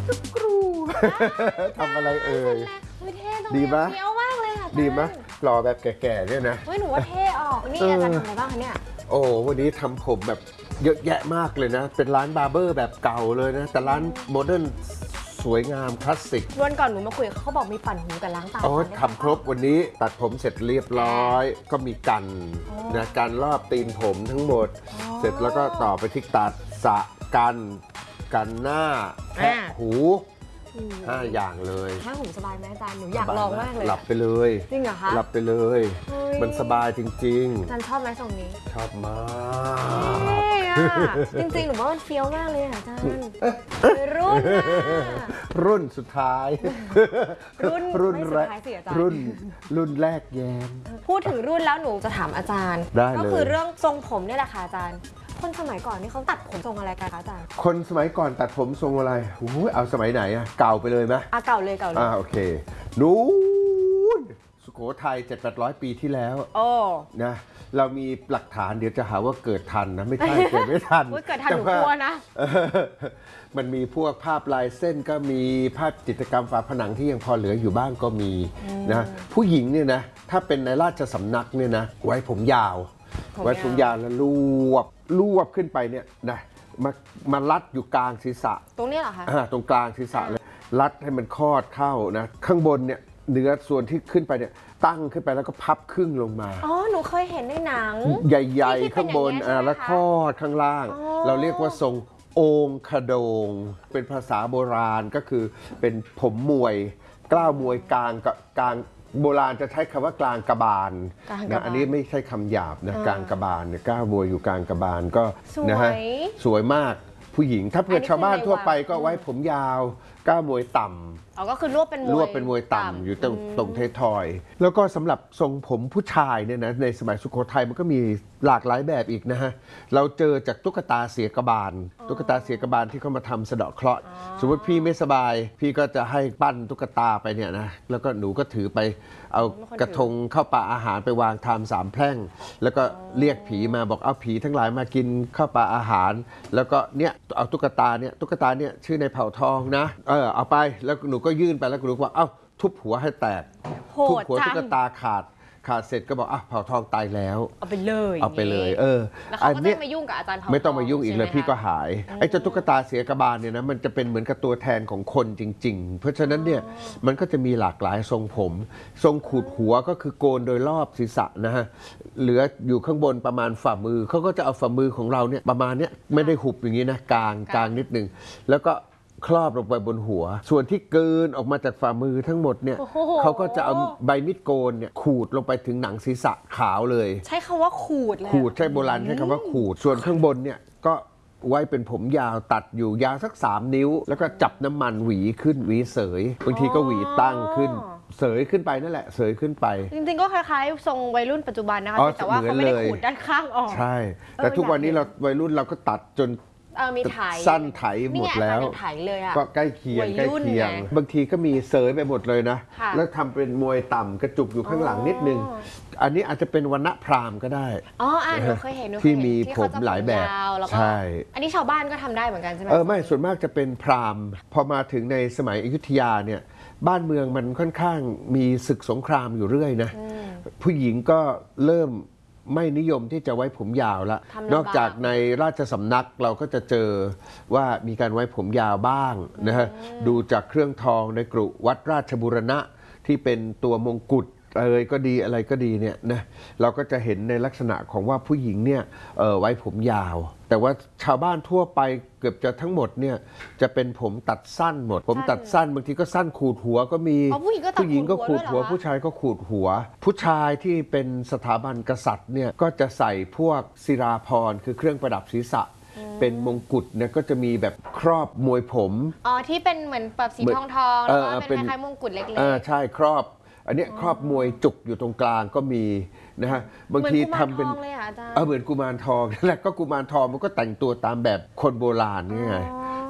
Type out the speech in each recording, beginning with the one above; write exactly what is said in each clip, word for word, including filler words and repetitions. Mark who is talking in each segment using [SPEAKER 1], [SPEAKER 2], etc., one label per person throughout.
[SPEAKER 1] กรูทำอะไรเอ่ยดีไหม
[SPEAKER 2] เฟี้ยวมากเลยค่ะ
[SPEAKER 1] ดีไหมรอแบบแก่ๆเนี่ยนะ
[SPEAKER 2] เฮ้ยหนูว่าเท่ออกนี่อาจารย์ทำอะไรบ้างคะเนี่ย
[SPEAKER 1] โอ้วันนี้ทำผมแบบเยอะแยะมากเลยนะเป็นร้านบาร์เบอร์แบบเก่าเลยนะแต่ร้านโมเดิร์นสวยงามคลาสสิก
[SPEAKER 2] วันก่อนหนูมาคุยเขาบอกมีปั่นหูกับล้างตา
[SPEAKER 1] โอ้ทำครบวันนี้ตัดผมเสร็จเรียบร้อยก็มีกันนะกันรอบตีนผมทั้งหมดเสร็จแล้วก็ต่อไปที่ตัดสระกันกันหน้าแคะหูห้าอย่างเลย
[SPEAKER 2] ถ้าหูสบายไหมอาจารย์หนูอยากลองมากเลย
[SPEAKER 1] หลับไปเลย
[SPEAKER 2] จริงเหรอคะ
[SPEAKER 1] หลับไปเลยมันสบายจริง
[SPEAKER 2] ๆอาจารย์ชอบไหมทรงนี้
[SPEAKER 1] ชอบมาก
[SPEAKER 2] จริงๆหนูว่ามันเฟี้ยวมากเลยอาจารย์รุ่น
[SPEAKER 1] รุ่นสุดท้าย
[SPEAKER 2] รุ่นรุ่นแรก
[SPEAKER 1] รุ่นรุ่นแรกแย้ม
[SPEAKER 2] พูดถึงรุ่นแล้วหนูจะถามอาจารย์ก็คือเรื่องทรงผมนี่แหละค่ะอาจารย์คนสมัยก่อนนี่เขาตัดผมทรงอะไรกันคะอาจารย์
[SPEAKER 1] คนสมัยก่อนตัดผมทรงอะไรโอ้ยเอาสมัยไหนอะเก่าไปเลยไหม
[SPEAKER 2] อ่ะเก่าเลยเก่าเลย
[SPEAKER 1] อ่าโอเคนู้นสุโขทัยเจ็ดแปดร้อยปีที่แล้ว
[SPEAKER 2] โอ้
[SPEAKER 1] นะเรามีหลักฐานเดี๋ยวจะหาว่าเกิดทันนะไม่ใช่เกิดไม่ทัน
[SPEAKER 2] เกิดทันหนูกลัวนะ
[SPEAKER 1] มันมีพวกภาพลายเส้นก็มีภาพจิตรกรรมฝาผนังที่ยังพอเหลืออยู่บ้างก็มีนะผู้หญิงเนี่ยนะถ้าเป็นในราชสำนักเนี่ยนะไว้ผมยาวไว้ผมยาวแล้วรวบรวบขึ้นไปเนี่ยนะมามารัดอยู่กลางศีรษะ
[SPEAKER 2] ตรงนี้เหรอคะ
[SPEAKER 1] อ่าตรงกลางศีรษะเลยรัดให้มันคลอดเข้านะข้างบนเนี่ยเนื้อส่วนที่ขึ้นไปเนี่ยตั้งขึ้นไปแล้วก็พับครึ่งลงมา
[SPEAKER 2] อ๋อหนูเคยเห็นในหนัง
[SPEAKER 1] ใหญ่ๆข้างบนอ่าแล้วคลอดข้างล่างเราเรียกว่าทรงองคโดงเป็นภาษาโบราณก็คือเป็นผมมวยกล้าวมวยกลางกับกลางโบราณจะใช้คำว่ากลางกระบาลนะอันนี้ไม่ใช่คำหยาบนะกลางกระบาลเนี่ยกล้าวมวยอยู่กลางกระบาลก็นะฮะสวยมากผู้หญิงถ้าเพื่อชาวบ้านทั่วไปก็ไว้ผมยาวก้าวมวยต่ำ
[SPEAKER 2] อ๋อก็คือรวบเป็นมวย
[SPEAKER 1] รวบเป็นมวยต่ำอยู่ตรงตรงเททอยแล้วก็สำหรับทรงผมผู้ชายเนี่ยนะในสมัยสุโขทัยมันก็มีหลากหลายแบบอีกนะฮะเราเจอจากตุ๊กตาเสียกบาลตุ๊กตาเสียกบาลที่เขามาทำสะเดาะเคราะห์สมมติพี่ไม่สบายพี่ก็จะให้ปั้นตุ๊กตาไปเนี่ยนะแล้วก็หนูก็ถือไปเอากระทงเข้าปลาอาหารไปวางทำสามแพร่งแล้วก็เรียกผีมาบอกเอาผีทั้งหลายมากินข้าวปลาอาหารแล้วก็เนี่ยเอาตุ๊กตาเนี่ยตุ๊กตาเนี่ยชื่อในเผ่าทองนะเออเอาไปแล้วหนูก็ยื่นไปแล้วหนูบอกเอ้าทุบหัวให้แตกทุบหัวตุ๊กตาขาดขาดเสร็จก็บอกอ่ะเผ่าทองตายแล้ว
[SPEAKER 2] เอาไปเลย
[SPEAKER 1] เอาไปเลยเออ
[SPEAKER 2] แล้วเขาก็ไม่มายุ่งกับอาจารย์เผ่าทอง
[SPEAKER 1] ไม่ต้องมายุ่งอีกเลยพี่ก็หายไอ้เจ้าตุ๊กตาเสียกบาลเนี่ยนะมันจะเป็นเหมือนกับตัวแทนของคนจริงๆเพราะฉะนั้นเนี่ยมันก็จะมีหลากหลายทรงผมทรงขูดหัวก็คือโกนโดยรอบศีรษะนะฮะเหลืออยู่ข้างบนประมาณฝ่ามือเขาก็จะเอาฝ่ามือของเราเนี่ยประมาณเนี้ยไม่ได้หุบอย่างนี้นะกลางกลางนิดนึงแล้วก็ครอบลงไปบนหัวส่วนที่เกินออกมาจากฝ่ามือทั้งหมดเนี่ยเขาก็จะเอาใบมีดโกนเนี่ยขูดลงไปถึงหนังศีรษะขาวเลย
[SPEAKER 2] ใช้คำว่าขูดเลย
[SPEAKER 1] ขูดใช้โบราณใช้คำว่าขูดส่วนข้างบนเนี่ยก็ไว้เป็นผมยาวตัดอยู่ยาวสักสามนิ้วแล้วก็จับน้ำมันหวีขึ้นหวีเสยบางทีก็หวีตั้งขึ้นเสยขึ้นไปนั่นแหละเสยขึ้นไป
[SPEAKER 2] จริงๆก็คล้ายๆทรงวัยรุ่นปัจจุบันนะคะแต่ว่าเขาไม่ได้ขูดด้านข้างออก
[SPEAKER 1] ใช่แต่ทุกวันนี้เราวัยรุ่นเราก็ตัดจน
[SPEAKER 2] มีไถ
[SPEAKER 1] สั้นไถหมดแล้วก็ใกล้เคียงใกล้เคียงบางทีก็มีเสยไปหมดเลยนะแล้วทำเป็นมวยต่ำกระจุกอยู่ข้างหลังนิดนึงอันนี้อาจจะเป็นวรรณพราหมณ์ก็ได้
[SPEAKER 2] อ๋ออ่าหนูเคยเห็น
[SPEAKER 1] ที่มีผมหลายแบบใช่
[SPEAKER 2] อันนี้ชาวบ้านก็ทำได้เหมือนกันใช่ไหม
[SPEAKER 1] เออไม่ส่วนมากจะเป็นพราหมณ์พอมาถึงในสมัยอยุธยาเนี่ยบ้านเมืองมันค่อนข้างมีศึกสงครามอยู่เรื่อยนะผู้หญิงก็เริ่มไม่นิยมที่จะไว้ผมยาวละนอกจากในราชสำนักเราก็จะเจอว่ามีการไว้ผมยาวบ้างนะฮะดูจากเครื่องทองในกรุวัดราชบูรณะที่เป็นตัวมงกุฎอะไรก็ดีอะไรก็ดีเนี่ยนะเราก็จะเห็นในลักษณะของว่าผู้หญิงเนี่ยเออไว้ผมยาวแต่ว่าชาวบ้านทั่วไปเกือบจะทั้งหมดเนี่ยจะเป็นผมตัดสั้นหมดผมตัดสั้นบางทีก็สั้นขูดหัวก็มีผู้หญิงก็ขูดหัวผู้ชายก็ขูดหัวผู้ชายที่เป็นสถาบันกษัตริย์เนี่ยก็จะใส่พวกศิราภรณ์คือเครื่องประดับศีรษะเป็นมงกุฎเนี่ยก็จะมีแบบครอบมวยผม
[SPEAKER 2] อ๋อที่เป็นเหมือนแบบสีทองทองแล้วก็เป็นคล้ายๆมงกุฎเล็กๆ
[SPEAKER 1] เออใช่ครอบอันนี้ครอบมวยจุกอยู่ตรงกลางก็มีนะฮะบางทีทำเป็นเออเหมือนกุมารทองนั่นแหละก็กุมารทองมันก็แต่งตัวตามแบบคนโบราณนี่ไง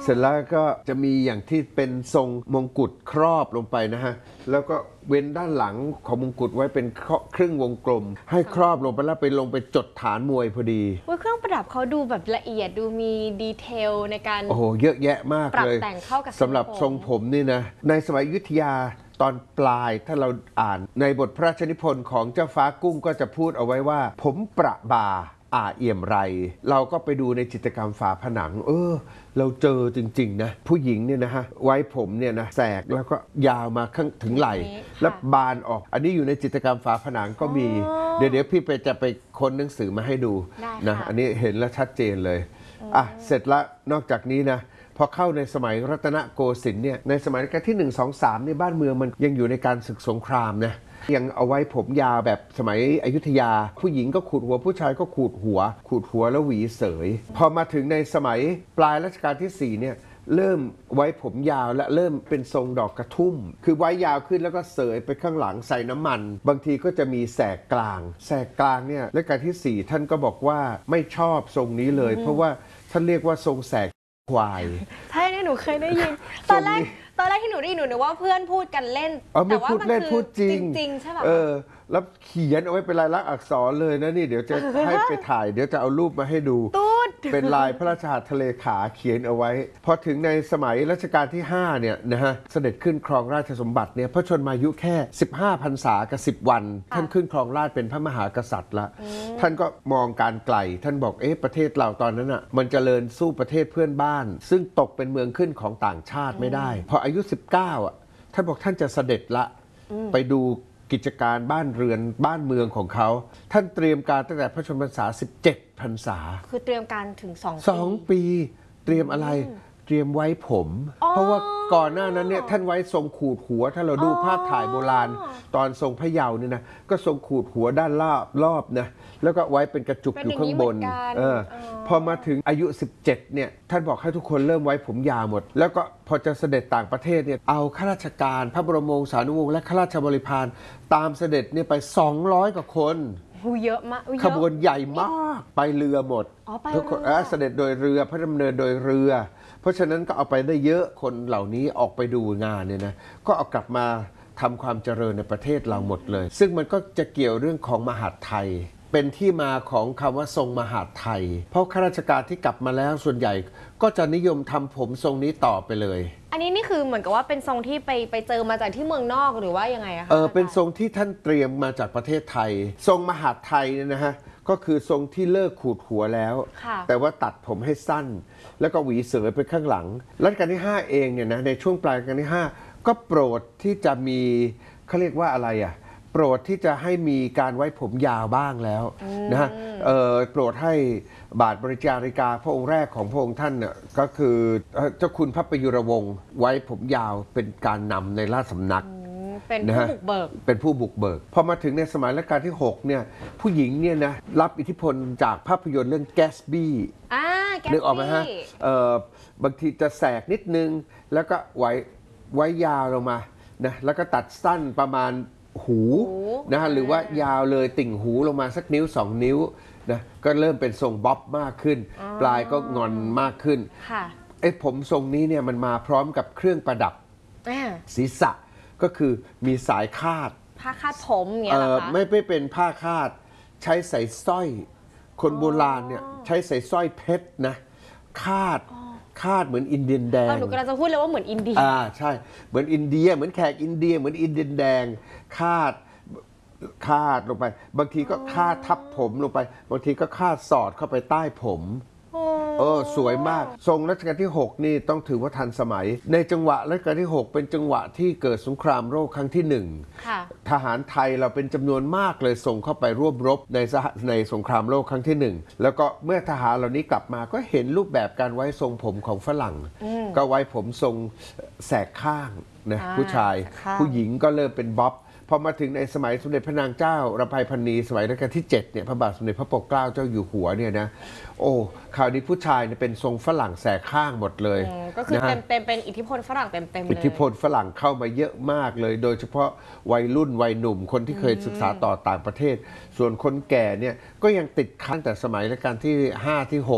[SPEAKER 1] เสร็จแล้วก็จะมีอย่างที่เป็นทรงมงกุฎครอบลงไปนะฮะแล้วก็เว้นด้านหลังของมงกุฎไว้เป็นครึ่งวงกลมให้ครอบลงไปแล้วไปลงไปจดฐานมวยพอดี
[SPEAKER 2] ว่าเครื่องประดับเขาดูแบบละเอียดดูมีดีเทลในการ
[SPEAKER 1] โอ้โหเยอะแยะมากเลย
[SPEAKER 2] ปรับแต่งเข้ากับ
[SPEAKER 1] สำหรับทรงผมนี่นะในสมัยอยุธยาตอนปลายถ้าเราอ่านในบทพระราชนิพนธ์ของเจ้าฟ้ากุ้งก็จะพูดเอาไว้ว่าผมประบาอาเอี่ยมไรเราก็ไปดูในจิตรกรรมฝาผนังเออเราเจอจริงๆนะผู้หญิงเนี่ยนะฮะไว้ผมเนี่ยนะแสกแล้วก็ยาวมาข้างถึงไหล่แล้วบานออกอันนี้อยู่ในจิตรกรรมฝาผนังก็มีเดี๋ยวเดี๋ยวพี่ไปจะไปค้นหนังสือมาให้ดูนะอันนี้เห็นแล้วชัดเจนเลยอ่ะเสร็จแล้วนอกจากนี้นะพอเข้าในสมัยรัตนโกสินทร์เนี่ยในสมัยรัชกาลที่หนึ่ง สอง สามในบ้านเมืองมันยังอยู่ในการศึกสงครามนะยังเอาไว้ผมยาวแบบสมัยอยุธยาผู้หญิงก็ขูดหัวผู้ชายก็ขูดหัวขูดหัวแล้วหวีเสยพอมาถึงในสมัยปลายรัชกาลที่สี่เนี่ยเริ่มไว้ผมยาวและเริ่มเป็นทรงดอกกระทุ่มคือไว้ยาวขึ้นแล้วก็เสยไปข้างหลังใส่น้ำมันบางทีก็จะมีแสกกลางแสกกลางเนี่ยรัชกาลที่สี่ท่านก็บอกว่าไม่ชอบทรงนี้เลยเพราะว่าท่านเรียกว่าทรงแสกควาย
[SPEAKER 2] ใช่เนี่ยหนูเคยได้ยินตอนแรกตอนแรกที่หนูได้ยินหนูนึกว่าเพื่อนพูดกันเล่น
[SPEAKER 1] แต่ว่ามันคือพูดจริง
[SPEAKER 2] จริงใช่ป่ะ
[SPEAKER 1] เออแล้วเขียนเอาไว้เป็นลายลักษณ์อักษรเลยนะนี่เดี๋ยวจะให้ไปถ่ายเดี๋ยวจะเอารูปมาให้ดูเป็นลายพระราชหัตถเลขาเขียนเอาไว้พอถึงในสมัยรัชกาลที่ห้าเนี่ยนะฮะเสด็จขึ้นครองราชสมบัติเนี่ยพระชนมายุแค่สิบห้าพรรษากับสิบวันท่านขึ้นครองราชเป็นพระมหากษัตริย์ละท่านก็มองการไกลท่านบอกเอ๊ะประเทศเราตอนนั้นอ่ะมันเจริญสู้ประเทศเพื่อนบ้านซึ่งตกเป็นเมืองขึ้นของต่างชาติไม่ได้พออายุสิบเก้าอ่ะท่านบอกท่านจะเสด็จละไปดูกิจการบ้านเรือนบ้านเมืองของเขาท่านเตรียมการตั้งแต่พระชนมพรรษาสิบเจ็ดพรรษา
[SPEAKER 2] คือเตรียมการถึงสองปี
[SPEAKER 1] สองปีเตรียมอะไรเตรียมไว้ผมเพราะว่าก่อนหน้านั้นเนี่ยท่านไว้ทรงขูดหัวถ้าเราดูภาพถ่ายโบราณตอนทรงพระเยาว์เนี่ยนะก็ทรงขูดหัวด้านรอบรอบนะแล้วก็ไว้เป็นกระจุกอยู่ข้างบนเออพอมาถึงอายุสิบเจ็ดเนี่ยท่านบอกให้ทุกคนเริ่มไว้ผมยาวหมดแล้วก็พอจะเสด็จต่างประเทศเนี่ยเอาข้าราชการพระบรมวงศานุวงศ์และข้าราชบริพารตามเสด็จเนี่ยไปสองร้อยกว่าคน
[SPEAKER 2] เยอะมาก
[SPEAKER 1] ขบวนใหญ่มากไปเรือหมดทุกคนเสด็จโดยเรือพระดำเนินโดยเรือเพราะฉะนั้นก็เอาไปได้เยอะคนเหล่านี้ออกไปดูงานเนี่ยนะก็เอากลับมาทำความเจริญในประเทศเราหมดเลยซึ่งมันก็จะเกี่ยวเรื่องของมหาดไทยเป็นที่มาของคำว่าทรงมหาดไทยเพราะข้าราชการที่กลับมาแล้วส่วนใหญ่ก็จะนิยมทำผมทรงนี้ต่อไปเลย
[SPEAKER 2] อันนี้นี่คือเหมือนกับว่าเป็นทรงที่ไปไปเจอมาจากที่เมืองนอกหรือว่ายังไงอะคะ
[SPEAKER 1] เออเป็นทรงที่ท่านเตรียมมาจากประเทศไทยทรงมหาดไทยเนี่ยนะฮะก็คือทรงที่เลิกขูดหัวแล้วแต่ว่าตัดผมให้สั้นแล้วก็หวีเสยไปข้างหลังรัชกาลที่ห้าเองเนี่ยนะในช่วงปลายรัชกาลที่ห้าก็โปรดที่จะมีเขาเรียกว่าอะไรอ่ะโปรดที่จะให้มีการไว้ผมยาวบ้างแล้วนะฮะโปรดให้บาทบริจาริกาพระองค์แรกของพระองค์ท่านเนี่ยก็คือเจ้าคุณพระประยุรวงศ์ไว้ผมยาวเป็นการนำในราชสำนัก
[SPEAKER 2] เป็นผู้บุกเบิก
[SPEAKER 1] เป็นผู้บุกเบิกพอมาถึงในสมัยรัชกาลที่หกเนี่ยผู้หญิงเนี่ยนะรับอิทธิพลจากภาพยนตร์เรื่องแกสบี้นึกออกไหมฮะบางทีจะแสกนิดนึงแล้วก็ไว้ไว้ยาวลงมานะแล้วก็ตัดสั้นประมาณหูนะฮะหรือว่ายาวเลยติ่งหูลงมาสักนิ้วสองนิ้วนะก็เริ่มเป็นทรงบ๊อบมากขึ้นปลายก็งอนมากขึ้นไอ้ผมทรงนี้เนี่ยมันมาพร้อมกับเครื่องประดับศีรษะก็คือมีสายคาด
[SPEAKER 2] ผ้าคาดผมเงี้ยเหรอ
[SPEAKER 1] คะไม่ไม่เป็นผ้าคาดใช้ใส่สร้อยคนโบราณเนี่ยใช้ใส่สร้อยเพชรนะคาดคาดเหมือนอินเดียนแดง
[SPEAKER 2] หนูกำลังจะพูดเลยว่าเหมือนอินเดีย
[SPEAKER 1] อ่าใช่เหมือนอินเดียเหมือนแขกอินเดียเหมือนอินเดียนแดงคาดคาดลงไปบางทีก็คาดทับผมลงไปบางทีก็คาดสอดเข้าไปใต้ผมเออสวยมากทรงรัชกาลที่หกนี่ต้องถือว่าทันสมัยในจังหวะรัชกาลที่หกเป็นจังหวะที่เกิดสงครามโลกครั้งที่หนึ่งทหารไทยเราเป็นจำนวนมากเลยส่งเข้าไปร่วมรบในในสงครามโลกครั้งที่หนึ่งแล้วก็เมื่อทหารเหล่านี้กลับมาก็เห็นรูปแบบการไว้ทรงผมของฝรั่งก็ไว้ผมทรงแสกข้างนะผู้ชายผู้หญิงก็เริ่มเป็นบ๊อบพอมาถึงในสมัยสมเด็จพระนางเจ้ารำไพพรรณีสมัยรัชกาลที่เจ็ดเนี่ยพระบาทสมเด็จพระปกเกล้าเจ้าอยู่หัวเนี่ยนะโอ้คราวนี้ผู้ชายเนี่ยเป็นทรงฝรั่งแสกข้างหมดเลย
[SPEAKER 2] ก็คือเต็มเต็มเป็นอิทธิพลฝรั่งเต็มเต็มเลย
[SPEAKER 1] อิทธิพลฝรั่งเข้ามาเยอะมากเลยโดยเฉพาะวัยรุ่นวัยหนุ่มคนที่เคยศึกษาต่อต่างประเทศส่วนคนแก่เนี่ยก็ยังติดค้างแต่สมัยรัชกาลที่ห้าที่หก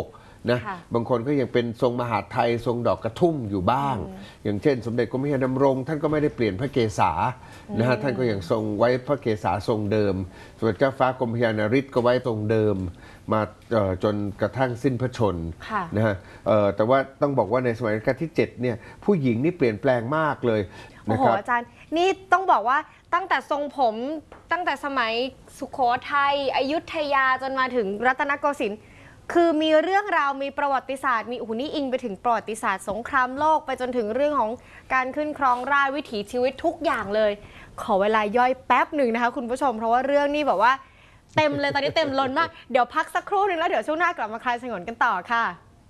[SPEAKER 1] นะบางคนก็ยังเป็นทรงมหาดไทยทรงดอกกระทุ่มอยู่บ้าง อย่างเช่นสมเด็จกรมพระยาดำรงท่านก็ไม่ได้เปลี่ยนพระเกศานะฮะท่านก็ยังทรงไว้พระเกศาทรงเดิมสมเด็จเจ้าฟ้ากรมพระยานริศก็ไว้ทรงเดิมมาจนกระทั่งสิ้นพระชนนะฮะแต่ว่าต้องบอกว่าในสมัยรัชกาลที่เจ็ดเนี่ยผู้หญิงนี่เปลี่ยนแปลงมากเลย
[SPEAKER 2] โอ้โหอาจารย์นี่ต้องบอกว่าตั้งแต่ทรงผมตั้งแต่สมัยสุโขทัยอยุธยาจนมาถึงรัตนโกสินทร์คือมีเรื่องราวมีประวัติศาสตร์มีโอ้โหนี่อิงไปถึงประวัติศาสตร์สงครามโลกไปจนถึงเรื่องของการขึ้นครองราชย์วิถีชีวิตทุกอย่างเลยขอเวลาย่อยแป๊บหนึ่งนะคะคุณผู้ชมเพราะว่าเรื่องนี้แบบว่าเต็มเลยตอนนี้เต็มล้นมากเดี๋ยวพักสักครู่หนึ่งแล้วเดี๋ยวช่วงหน้ากลับมาคลายสงวนกันต่อค่ะ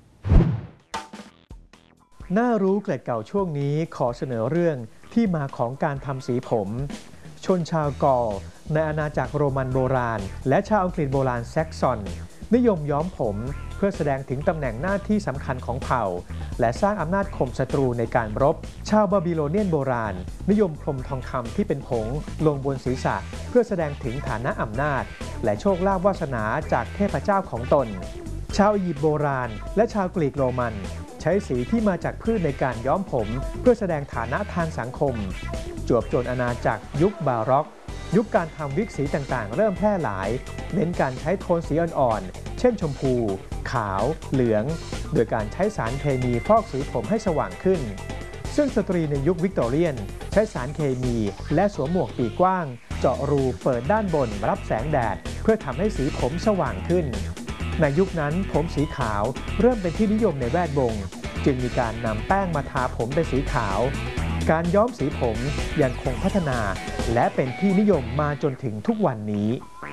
[SPEAKER 3] น่ารู้เกล็ดเก่าช่วงนี้ขอเสนอเรื่องที่มาของการทำสีผมชนชาวกอลในอาณาจักรโรมันโบราณและชาวอังกฤษโบราณแซกซอนนิยมย้อมผมเพื่อแสดงถึงตำแหน่งหน้าที่สำคัญของเผ่าและสร้างอำนาจข่มศัตรูในการรบชาวบาบิโลเนียนโบราณนิยมพรมทองคำที่เป็นผงลงบนศีรษะเพื่อแสดงถึงฐานะอำนาจและโชคลาภวาสนาจากเทพเจ้าของตนชาวอียิปต์โบราณและชาวกรีกโรมันใช้สีที่มาจากพืชในการย้อมผมเพื่อแสดงฐานะทางสังคมจวบจนอาณาจักรยุคบาร็อกยุคการทำวิกสีต่างๆเริ่มแพร่หลายเน้นการใช้โทนสีอ่อนๆเช่นชมพูขาวเหลืองโดยการใช้สารเคมีฟอกสีผมให้สว่างขึ้นซึ่งสตรีในยุควิกตอเรียนใช้สารเคมีและสวมหมวกปีกกว้างเจาะรูเปิดด้านบนรับแสงแดดเพื่อทำให้สีผมสว่างขึ้นในยุคนั้นผมสีขาวเริ่มเป็นที่นิยมในแวดวงจึงมีการนำแป้งมาทาผมเป็นสีขาวการย้อมสีผมยังคงพัฒนาและเป็นที่นิยมมาจนถึงทุกวันนี้